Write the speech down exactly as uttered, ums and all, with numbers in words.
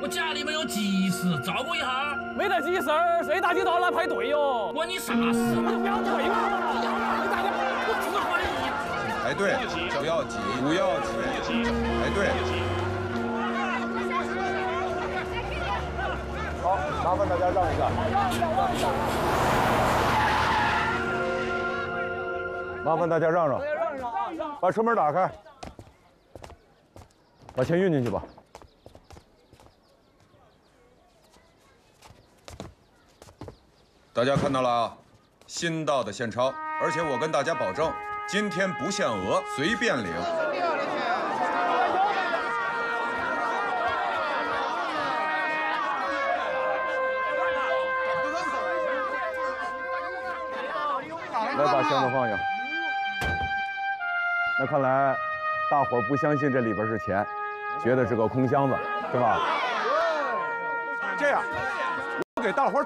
我家里没有急事，照顾一下。 没得急事儿，谁大清早来排队哟？ 关你啥事？ 你不要对嘛！你大家我指挥你。 排队，不要挤，不要挤，排队。 好，麻烦大家让一下，让一下。麻烦大家让让，把车门打开，把钱运进去吧。 大家看到了啊，新到的现钞，而且我跟大家保证，今天不限额，随便领。 来，把箱子放下。那看来，大伙儿不相信这里边是钱，觉得是个空箱子，是吧？这样，我给大伙儿。